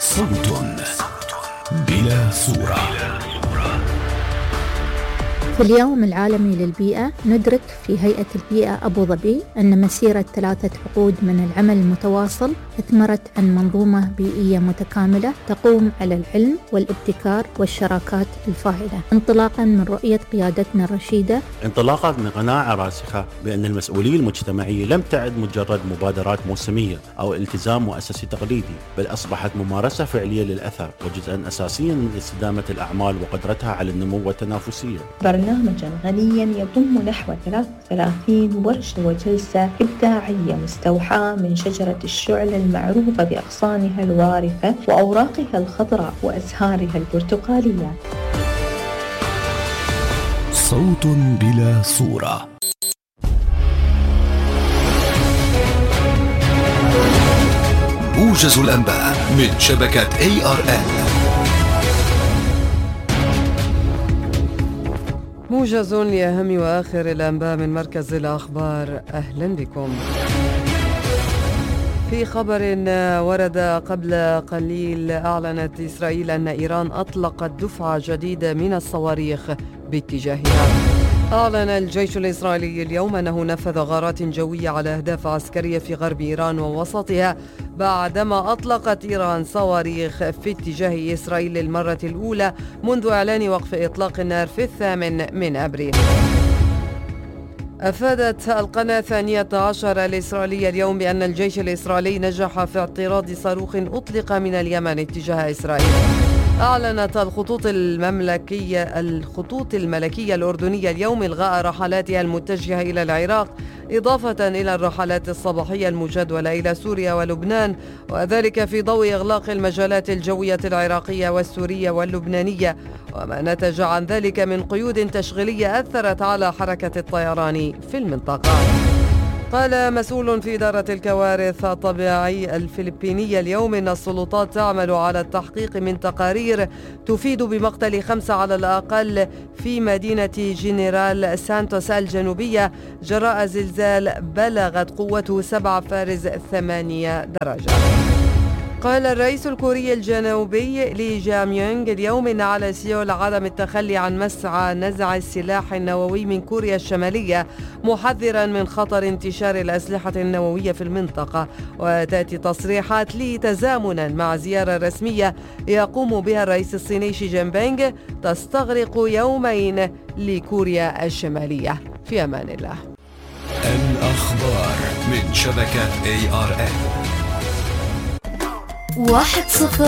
صوت بلا صورة. في اليوم العالمي للبيئة ندرك في هيئة البيئة أبو ظبي أن مسيرة 3 عقود من العمل المتواصل أثمرت عن منظومة بيئية متكاملة تقوم على العلم والابتكار والشراكات الفاعلة، انطلاقا من رؤية قيادتنا الرشيدة، انطلاقا من قناعة راسخة بأن المسؤولية المجتمعية لم تعد مجرد مبادرات موسمية أو التزام مؤسسي تقليدي، بل أصبحت ممارسة فعلية للأثر وجزءا أساسيا من استدامة الأعمال وقدرتها على النمو والتنافسية. برنامجا غنيا يضم نحو 33 ورشة وجلسة إبداعية مستوحاة من شجرة الشعلة المعروفة بأغصانها الوارفة وأوراقها الخضراء وأزهارها البرتقالية. صوت بلا صورة. موجز الأنباء من شبكة ARN. موجز لأهم وآخر الأنباء من مركز الأخبار. أهلا بكم. في خبر ورد قبل قليل، أعلنت إسرائيل أن إيران أطلقت دفعة جديدة من الصواريخ باتجاهها. أعلن الجيش الإسرائيلي اليوم أنه نفذ غارات جوية على أهداف عسكرية في غرب إيران ووسطها بعدما أطلقت إيران صواريخ في اتجاه إسرائيل للمرة الأولى منذ إعلان وقف إطلاق النار في 8 من أبريل. أفادت القناة 12 الإسرائيلية اليوم بأن الجيش الإسرائيلي نجح في اعتراض صاروخ أطلق من اليمن اتجاه إسرائيل. أعلنت الخطوط الملكية الأردنية اليوم إلغاء رحلاتها المتجهة إلى العراق، إضافة إلى الرحلات الصباحية المجدولة إلى سوريا ولبنان، وذلك في ضوء إغلاق المجالات الجوية العراقية والسورية واللبنانية وما نتج عن ذلك من قيود تشغيلية أثرت على حركة الطيران في المنطقة. قال مسؤول في إدارة الكوارث الطبيعية الفلبينية اليوم إن السلطات تعمل على التحقيق من تقارير تفيد بمقتل 5 على الأقل في مدينة جنرال سانتوس الجنوبية جراء زلزال بلغت قوته 7.8 درجات. قال الرئيس الكوري الجنوبي لي جام يونغ اليوم إن على سيول عدم التخلي عن مسعى نزع السلاح النووي من كوريا الشمالية، محذرا من خطر انتشار الأسلحة النووية في المنطقة. وتأتي تصريحات لي تزامنا مع زيارة رسمية يقوم بها الرئيس الصيني شي جين بينغ تستغرق يومين لكوريا الشمالية. في أمان الله. الأخبار من شبكة ARN. 1-0